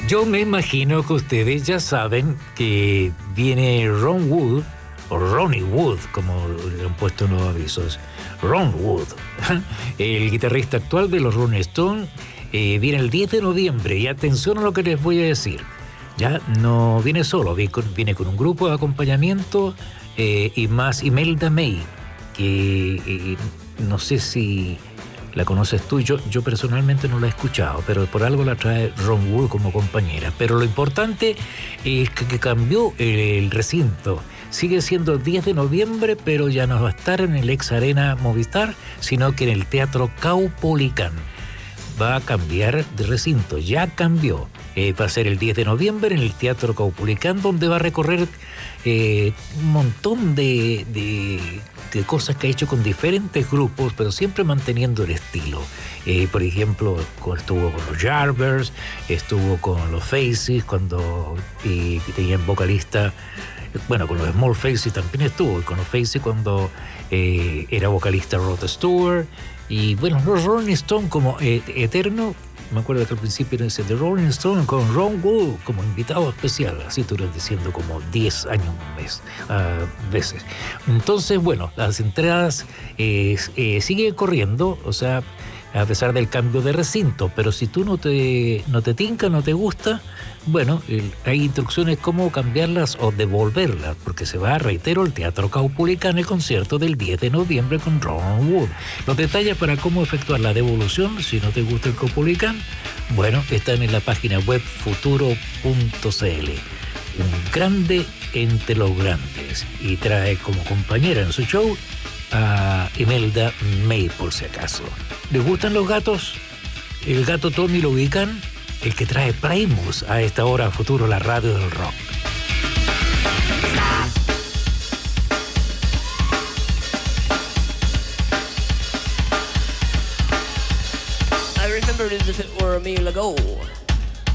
Yo me imagino que ustedes ya saben que viene Ron Wood, o Ronnie Wood, como le han puesto en los avisos. Ron Wood, el guitarrista actual de los Rolling Stones, viene el 10 de noviembre. Y atención a lo que les voy a decir. Ya no viene solo, viene con un grupo de acompañamiento y más Imelda May, que no sé si la conoces tú. Yo personalmente no la he escuchado, pero por algo la trae Ron Wood como compañera. Pero lo importante es que cambió el recinto. Sigue siendo el 10 de noviembre, pero ya no va a estar en el Ex Arena Movistar, sino que en el Teatro Caupolicán. Va a cambiar de recinto, ya cambió. Va a ser el 10 de noviembre en el Teatro Caupolicán, donde va a recorrer un montón de cosas que ha hecho con diferentes grupos, pero siempre manteniendo el estilo. Por ejemplo, estuvo con los Yardbirds, estuvo con los Faces, cuando tenían vocalista. Bueno, con los Small Faces también estuvo, y con los Faces cuando era vocalista Rod Stewart. Y bueno, los Rolling Stones como eterno. Me acuerdo que al principio era The Rolling Stones con Ron Wood como invitado especial, así estuvieron diciendo como 10 años veces. Entonces, bueno, las entradas siguen corriendo, o sea, a pesar del cambio de recinto, pero si tú no te tinca, no te gusta, bueno, hay instrucciones cómo cambiarlas o devolverlas, porque se va, reitero, al Teatro Caupolicán, el concierto del 10 de noviembre con Ron Wood. Los detalles para cómo efectuar la devolución, si no te gusta el Caupolicán, bueno, están en la página web futuro.cl. Un grande entre los grandes, y trae como compañera en su show a Imelda May, por si acaso. ¿Les gustan los gatos? El gato Tommy lo ubican, el que trae Primus a esta hora Futuro, la radio del rock. I remember it as if it were a meal ago.